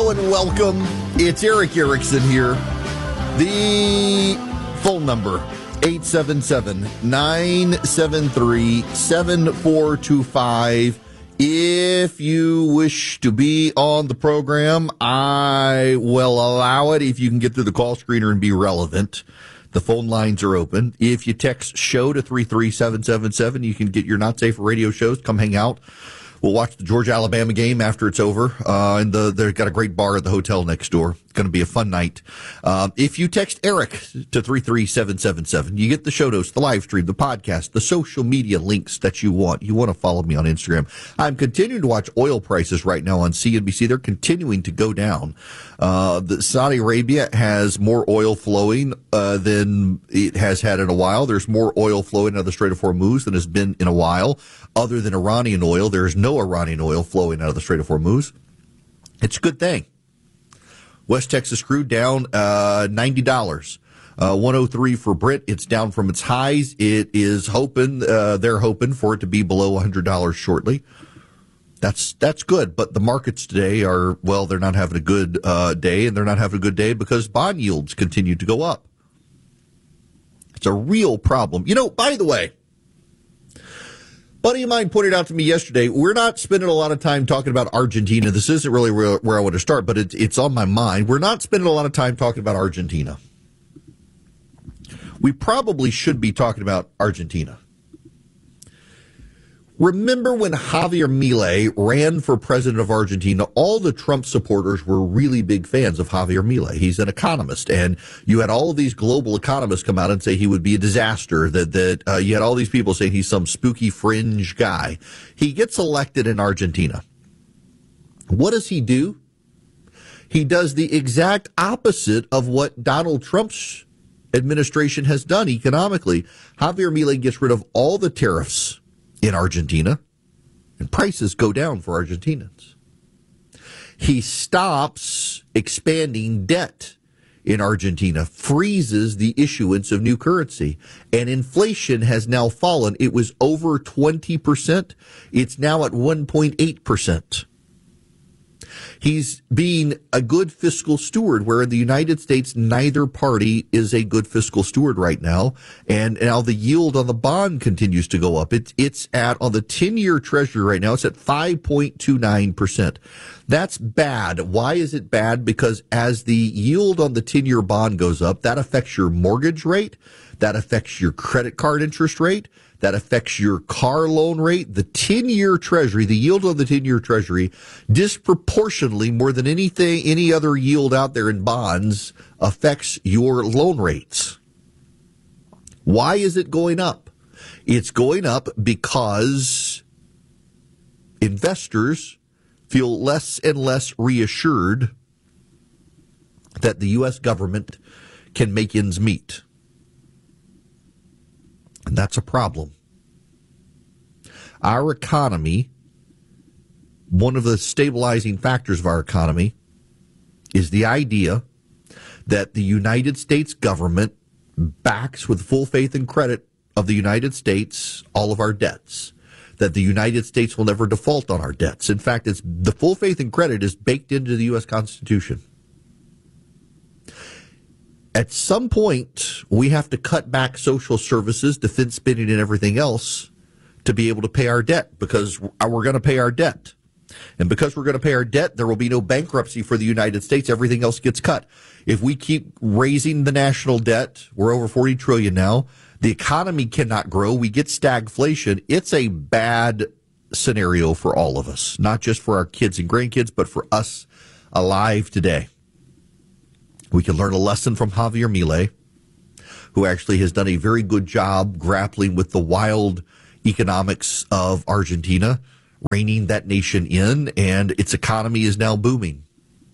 Hello and welcome. It's Eric Erickson here. The phone number, 877-973-7425. If you wish to be on the program, I will allow it if you can get through the call screener and be relevant. The phone lines are open. If you text SHOW to 33777, you can get your Not Safe for Radio shows. Come hang out. We'll watch the Georgia-Alabama game after it's over. And they've got a great bar at the hotel next door. It's going to be a fun night. If you text Eric to 33777, you get the show notes, the live stream, the podcast, the social media links that you want. You want to follow me on Instagram. I'm continuing to watch oil prices right now on CNBC. They're continuing to go down. Saudi Arabia has more oil flowing than it has had in a while. There's more oil flowing out of the Strait of Hormuz than has been in a while. Other than Iranian oil, there's no Iranian oil flowing out of the Strait of Hormuz. It's a good thing. West Texas crude down $90. 103 for Brent. It's down from its highs. It is hoping, they're hoping for it to be below $100 shortly. That's good. But the markets today are, well, they're not having a good day, and they're not having a good day because bond yields continue to go up. It's a real problem. You know, by the way, buddy of mine pointed out to me yesterday, we're not spending a lot of time talking about Argentina. This isn't really where I want to start, but it's on my mind. We're not spending a lot of time talking about Argentina. We probably should be talking about Argentina. Remember when Javier Milei ran for president of Argentina, all the Trump supporters were really big fans of Javier Milei. He's an economist, and you had all of these global economists come out and say he would be a disaster, that you had all these people saying he's some spooky fringe guy. He gets elected in Argentina. What does he do? He does the exact opposite of what Donald Trump's administration has done economically. Javier Milei gets rid of all the tariffs in Argentina, and prices go down for Argentinians. He stops expanding debt in Argentina, freezes the issuance of new currency, and inflation has now fallen. It was over 20%. It's now at 1.8%. He's being a good fiscal steward, where in the United States, neither party is a good fiscal steward right now. And now the yield on the bond continues to go up. It's at, on the 10-year Treasury right now, it's at 5.29%. That's bad. Why is it bad? Because as the yield on the 10-year bond goes up, that affects your mortgage rate. That affects your credit card interest rate. That affects your car loan rate. The 10-year Treasury, the yield on the 10-year Treasury, disproportionately more than any other yield out there in bonds, affects your loan rates. Why is it going up? It's going up because investors feel less and less reassured that the U.S. government can make ends meet. And that's a problem. Our economy, one of the stabilizing factors of our economy, is the idea that the United States government backs with full faith and credit of the United States all of our debts, that the United States will never default on our debts. In fact, the full faith and credit is baked into the U.S. Constitution. At some point, we have to cut back social services, defense spending, and everything else to be able to pay our debt, because we're going to pay our debt. And because we're going to pay our debt, there will be no bankruptcy for the United States. Everything else gets cut. If we keep raising the national debt, we're over $40 trillion now. The economy cannot grow. We get stagflation. It's a bad scenario for all of us, not just for our kids and grandkids, but for us alive today. We can learn a lesson from Javier Milei, who actually has done a very good job grappling with the wild economics of Argentina, reining that nation in, and its economy is now booming.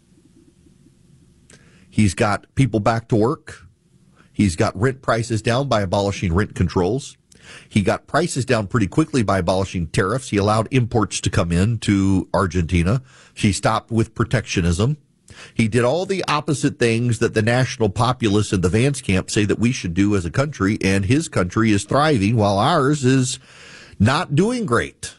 He's got people back to work. He's got rent prices down by abolishing rent controls. He got prices down pretty quickly by abolishing tariffs. He allowed imports to come in to Argentina. He stopped with protectionism. He did all the opposite things that the national populists in the Vance camp say that we should do as a country, and his country is thriving while ours is not doing great.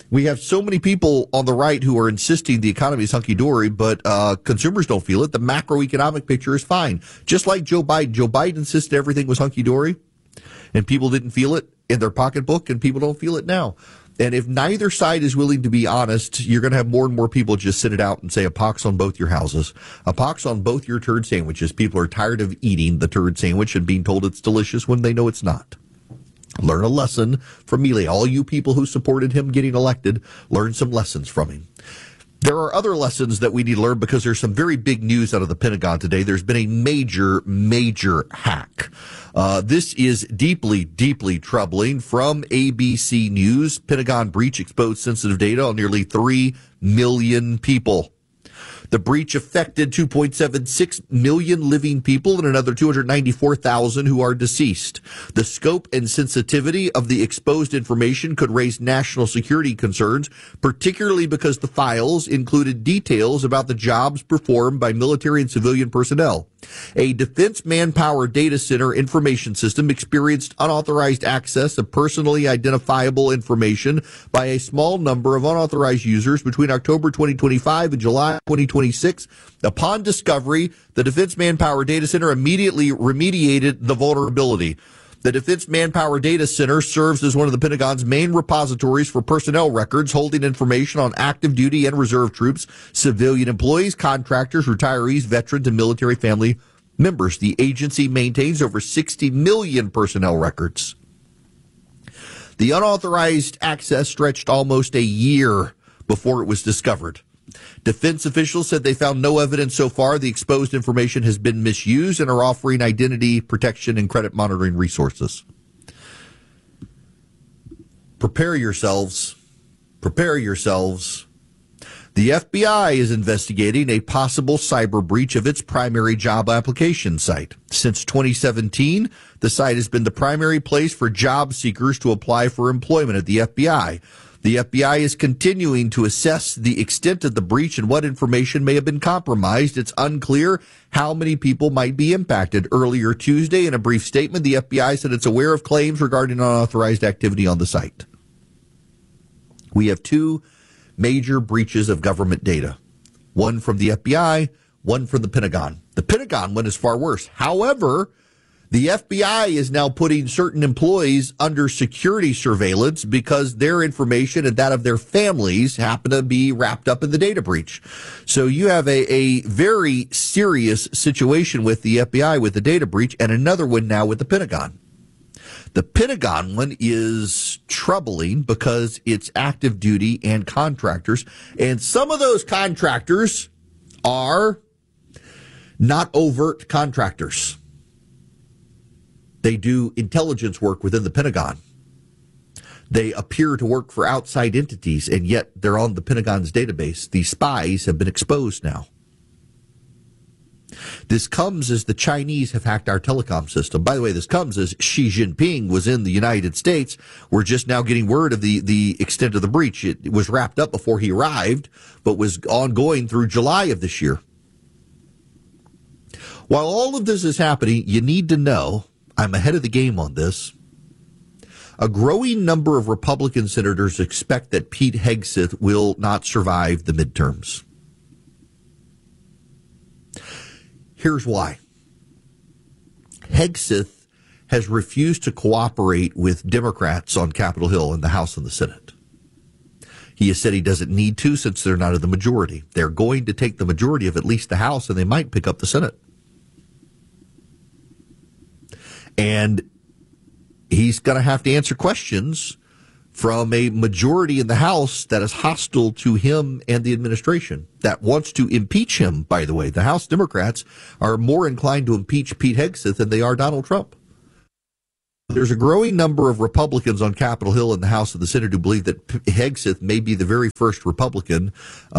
We have so many people on the right who are insisting the economy is hunky-dory, but consumers don't feel it. The macroeconomic picture is fine. Just like Joe Biden. Joe Biden insisted everything was hunky-dory, and people didn't feel it in their pocketbook, and people don't feel it now. And if neither side is willing to be honest, you're going to have more and more people just sit it out and say a pox on both your houses, a pox on both your turd sandwiches. People are tired of eating the turd sandwich and being told it's delicious when they know it's not. Learn a lesson from Milei. All you people who supported him getting elected, learn some lessons from him. There are other lessons that we need to learn because there's some very big news out of the Pentagon today. There's been a major hack. This is deeply, deeply troubling. From ABC News, Pentagon breach exposed sensitive data on nearly 3 million people. The breach affected 2.76 million living people and another 294,000 who are deceased. The scope and sensitivity of the exposed information could raise national security concerns, particularly because the files included details about the jobs performed by military and civilian personnel. A Defense Manpower Data Center information system experienced unauthorized access of personally identifiable information by a small number of unauthorized users between October 2025 and July 2026. Upon discovery, the Defense Manpower Data Center immediately remediated the vulnerability. The Defense Manpower Data Center serves as one of the Pentagon's main repositories for personnel records, holding information on active duty and reserve troops, civilian employees, contractors, retirees, veterans, and military family members. The agency maintains over 60 million personnel records. The unauthorized access stretched almost a year before it was discovered. Defense officials said they found no evidence so far the exposed information has been misused and are offering identity protection and credit monitoring resources. Prepare yourselves. Prepare yourselves. The FBI is investigating a possible cyber breach of its primary job application site. Since 2017, the site has been the primary place for job seekers to apply for employment at the FBI. The FBI is continuing to assess the extent of the breach and what information may have been compromised. It's unclear how many people might be impacted. Earlier Tuesday, in a brief statement, the FBI said it's aware of claims regarding unauthorized activity on the site. We have two major breaches of government data, one from the FBI, one from the Pentagon. The Pentagon one is far worse. However, the FBI is now putting certain employees under security surveillance because their information and that of their families happen to be wrapped up in the data breach. So you have a very serious situation with the FBI with the data breach, and another one now with the Pentagon. The Pentagon one is troubling because it's active duty and contractors, and some of those contractors are not overt contractors. They do intelligence work within the Pentagon. They appear to work for outside entities, and yet they're on the Pentagon's database. These spies have been exposed now. This comes as the Chinese have hacked our telecom system. By the way, this comes as Xi Jinping was in the United States. We're just now getting word of the extent of the breach. It was wrapped up before he arrived, but was ongoing through July of this year. While all of this is happening, you need to know, I'm ahead of the game on this. A growing number of Republican senators expect that Pete Hegseth will not survive the midterms. Here's why. Hegseth has refused to cooperate with Democrats on Capitol Hill in the House and the Senate. He has said he doesn't need to since they're not in the majority. They're going to take the majority of at least the House, and they might pick up the Senate. And he's going to have to answer questions from a majority in the House that is hostile to him and the administration, that wants to impeach him, by the way. The House Democrats are more inclined to impeach Pete Hegseth than they are Donald Trump. There's a growing number of Republicans on Capitol Hill in the House and the Senate who believe that Hegseth may be the very first Republican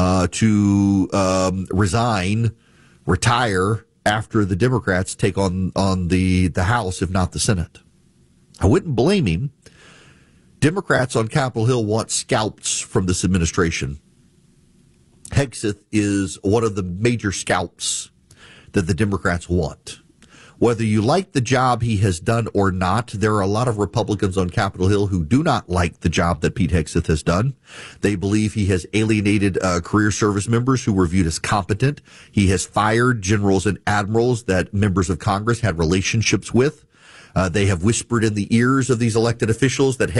to resign, retire, after the Democrats take on the House, if not the Senate. I wouldn't blame him. Democrats on Capitol Hill want scalps from this administration. Hegseth is one of the major scalps that the Democrats want. Whether you like the job he has done or not, there are a lot of Republicans on Capitol Hill who do not like the job that Pete Hegseth has done. They believe he has alienated career service members who were viewed as competent. He has fired generals and admirals that members of Congress had relationships with. They have whispered in the ears of these elected officials that